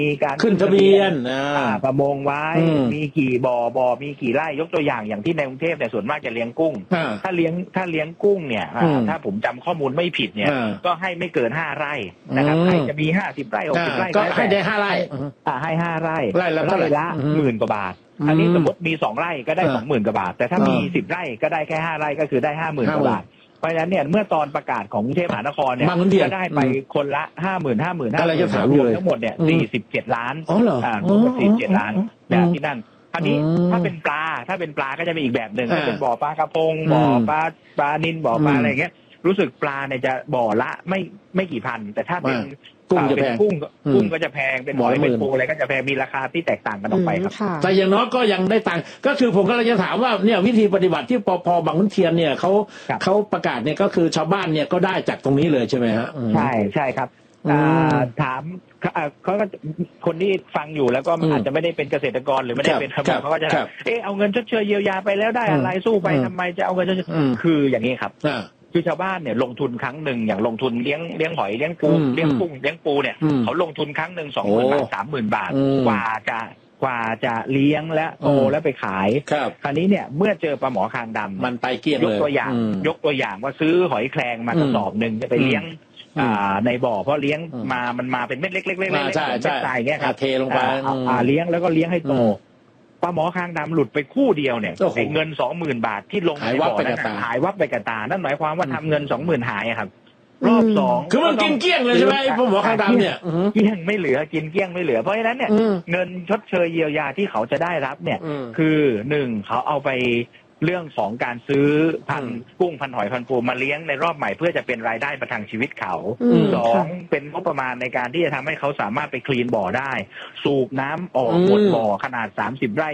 มีการขึ้นทะเบียนประมงไว้มีกี่บ่อมีกี่ไร่ยกตัวอย่างที่ในกรุงเทพเนี่ยส่วนมากจะเลี้ยงกุ้งถ้าเลี้ยงกุ้งเนี่ยถ้าผมจำข้อมูลไม่ผิดเนี่ยก็ให้ไม่เกิน5 ไร่นะครับใครจะมี50 ไร่60 ไร่ก็ให้ได้5 ไร่ให้5 ไร่ไร่ละ 10,000 กว่าบาทอันนี้สมมติมี2 ไร่ก็ได้ 20,000 กว่าบาทแต่ถ้ามี10 ไร่ก็ได้แค่5 ไร่ก็คือได้ 50,000 กว่าบาทเพราะฉะนั้นเนี่ยเมื่อตอนประกาศของกรุงเทพมหานครเนี่ยก็ได้ไปคนละ50,000รวมทั้งหมดเนี่ย47 ล้านทั้งหมด47 ล้านแบบที่นั่นอันนี้ถ้าเป็นปลาก็จะมีอีกแบบหนึ่งถ้าเป็นบ่อปลากระพงบ่อปลานิลบ่อปลาอะไรเงี้ยรู้สึกปลาเนี่ยจะบ่อละไม่กี่พันแต่ถ้าเป็นกุ้งก็จะแพงเป็นหอยเป็นปูอะไรก็จะแพงมีราคาที่แตกต่างกันออกไปครับแต่อย่างน้อยก็ยังได้ตังค์ก็คือผมก็เลยจะถามว่าเนี่ยวิธีปฏิบัติที่ปภ.บางขุนเทียนเนี่ยเขาประกาศเนี่ยก็คือชาวบ้านเนี่ยก็ได้จากตรงนี้เลยใช่ไหมฮะใช่ครับถามเขาก็คนที่ฟังอยู่แล้วก็อาจจะไม่ได้เป็นเกษตรกรหรือไม่ได้เป็นเขาก็จะเอาเงินชดเชยเยียวยาไปแล้วได้อะไรสู้ไปทำไมจะเอาเงินชดเชยคืออย่างนี้ครับคือชาวบ้านเนี่ยลงทุนครั้งหนึ่งอย่างลงทุนเลี้ยงหอยเลี้ยงกุ้งเลี้ยงปูเนี่ยเขาลงทุนครั้งหนึ่ง20,000 บาท 30,000 บาทกว่าจะเลี้ยงและโตแล้วไปขายคราวนี้เนี่ยเมื่อเจอปลาหมอคางดำมันไปเกลี้ยงเลยยกตัวอย่างว่าซื้อหอยแครงมากระสอบหนึ่งจะไปเลี้ยงในบ่อเพราะเลี้ยงมันมาเป็นเม็ดเล็กๆใช่ใช่เงี้ยครับเทลงไปเลี้ยงแล้วก็เลี้ยงให้โตปลาหมอคางดำหลุดไปคู่เดียวเนี่ยเงิน 20,000 บาทที่ลงในบ่อนั้นหายวับไปกับตานั่นหมายความว่าทำเงิน 20,000 หายครับรอบ2 คือมันกินเกลี้ยงเลยใช่ไหมปลาหมอคางดำเนี่ยเกลี้ยงไม่เหลือกินเกลี้ยงไม่เหลือเพราะฉะนั้นเนี่ยเงินชดเชยเยียวยาที่เขาจะได้รับเนี่ยคือ1เขาเอาไปเรื่องของการซื้อพันกุ้งพันหอยพันปูมาเลี้ยงในรอบใหม่เพื่อจะเป็นรายได้ประทังชีวิตเขา2เป็นงบประมาณในการที่จะทำให้เขาสามารถไปคลีนบ่อได้สูบน้ำออกหมดบ่อขนาด30 ไร่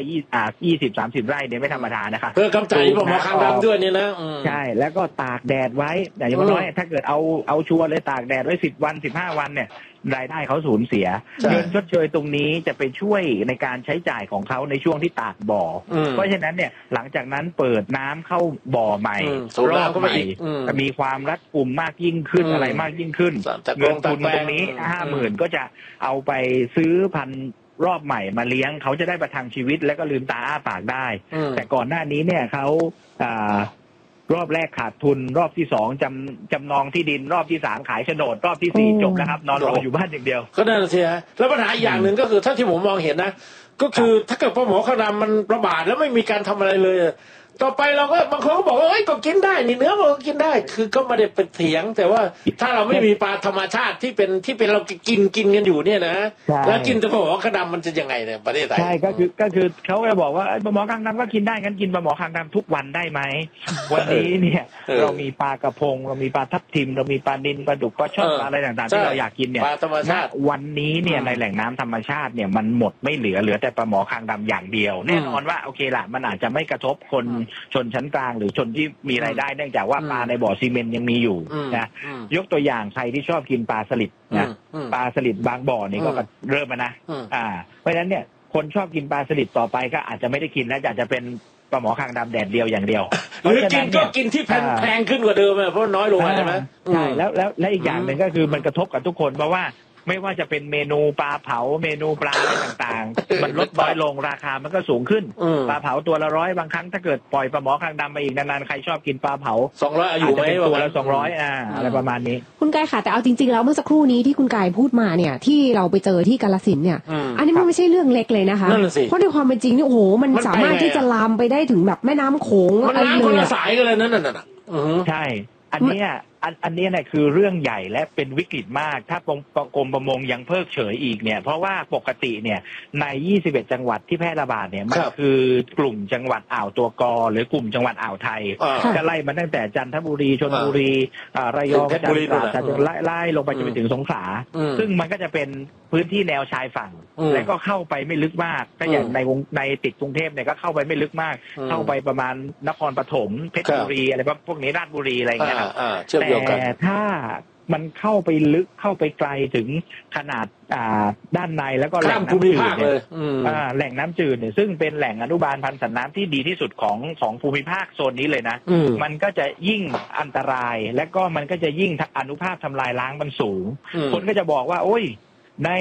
20-30 ไร่เนี่ยไม่ธรรมดานะคะเพื่อกำจัดปลาหมอคางดำด้วยนี่นะใช่แล้วก็ตากแดดไว้อย่างน้อยถ้าเกิดเอาชัวร์เลยตากแดดไว้10 วัน15 วันเนี่ยรายได้เขาสูญเสียเงินชดเชยตรงนี้จะไปช่วยในการใช้จ่ายของเขาในช่วงที่ตากบ่อเพราะฉะนั้นเนี่ยหลังจากนั้นเปิดน้ำเข้าบ่อใหม่รอบใหม่มีความรัดกุมมากยิ่งขึ้นอะไรมากยิ่งขึ้นเงินทุนตรงนี้ 50,000 ก็จะเอาไปซื้อพันรอบใหม่มาเลี้ยงเขาจะได้ประทังชีวิตแล้วก็ลืมตาอ้าปากได้แต่ก่อนหน้านี้เนี่ยเขารอบแรกขาดทุนรอบที่2จำนองที่ดินรอบที่3ขายโฉนดรอบที่4จบแล้วครับนอนรออยู่บ้านอย่างเดียวก็นั่นสิฮะแล้วปัญหาอย่างหนึ่งก็คือถ้าที่ผมมองเห็นนะก็คือถ้าเกิดปลาหมอคางดำมันระบาดแล้วไม่มีการทำอะไรเลยต่อไปเราก็บางคนก็บอกว่าก็กินได้นี่เนื้อมันก็กินได้คือก็ไม่ได้เป็นเถียงแต่ว่าถ้าเราไม่มีปลาธรรมชาติที่เป็นเรากินกันอยู่เนี่ยนะแล้วกินแต่ปลาหมอคางดำมันจะยังไงเนี่ยประเทศไทยใช่ก็คือเขาก็บอกว่าปลาหมอคางดำก็กินได้งั้นกินปลาหมอคางดำทุกวันได้ไหมวันนี้เนี่ยเรามีปลากระพงเรามีปลาทับทิมเรามีปลานิลปลาดุกปลาช่อนอะไรต่างๆที่เราอยากกินเนี่ยปลาธรรมชาติวันนี้เนี่ยในแหล่งน้ำธรรมชาติเนี่ยมันหมดไม่เหลือแต่ปลาหมอคางดำอย่างเดียวแน่นอนว่าโอเคละมันอาจจะไม่กระทบคนชนชั้นกลางหรือชนที่มีรายได้เนื่องจากว่าปลาในบ่อซีเมนต์ยังมีอยู่นะยกตัวอย่างใครที่ชอบกินปลาสลิดนะปลาสลิดบางบ่อนี่ก็เริ่มมานะเพราะฉะนั้นเนี่ยคนชอบกินปลาสลิดต่อไปก็อาจจะไม่ได้กินแล้วอยากจะเป็นปลาหมอคางดำแดดเดียวอย่างเดียวหรือกินก็กินที่แพงขึ้นกว่าเดิมเพราะน้อยลงใช่ไหมใช่แล้วอีกอย่างหนึ่งก็คือมันกระทบกับทุกคนเพราะว่าไม่ว่าจะเป็นเมนูปลาเผาเมนูปลาอะไรต่างๆมันลดน้อยลงราคามันก็สูงขึ้นปลาเผาตัวละ100บางครั้งถ้าเกิดปล่อยปลาหมอคางดำมาอีกนานๆใครชอบกินปลาเผา 200อายุไหมตัวละ200อะไรประมาณนี้คุณกายค่ะแต่เอาจริงๆแล้วเมื่อสักครู่นี้ที่คุณกายพูดมาเนี่ยที่เราไปเจอที่กาฬสินธุ์เนี่ยอันนี้มันไม่ใช่เรื่องเล็กเลยนะคะเพราะในความเป็นจริงนี่โอ้โหมันสามารถที่จะลามไปได้ถึงแบบแม่น้ำโขงอะไรเลยคนละสายกันเลยนั่นน่ะใช่อันนี้เนี่ยคือเรื่องใหญ่และเป็นวิกฤตมากถ้ากรมประมงยังเพิกเฉยอีกเนี่ยเพราะว่าปกติเนี่ยใน21จังหวัดที่แพร่ระบาดเนี่ยมันคือกลุ่มจังหวัดอ่าวตัวกอหรือกลุ่มจังหวัดอ่าวไทยจะไล่มาตั้งแต่จันทบุรีชลบุรีระยองจันทบุรีไล่ลงไปจนไปถึงสงขลาซึ่งมันก็จะเป็นพื้นที่แนวชายฝั่งแล้วก็เข้าไปไม่ลึกมากก็อย่างในติดกรุงเทพเนี่ยก็เข้าไปไม่ลึกมากเข้าไปประมาณนครปฐมเพชรบุรีอะไรพวกนี้ราชบุรีอะไรอย่างเงี้ยแต่ถ้ามันเข้าไปลึกเข้าไปไกลถึงขนาดด้านในแล้วก็แหล่งน้ำจืดเนี่ยแหล่งน้ำจืดเนี่ยซึ่งเป็นแหล่งอนุบาลพันธุ์สัตว์น้ำที่ดีที่สุดของภูมิภาคโซนนี้เลยนะมันก็จะยิ่งอันตรายและก็มันก็จะยิ่งอนุภาคทำลายล้างมันสูงคนก็จะบอกว่าโอ้ย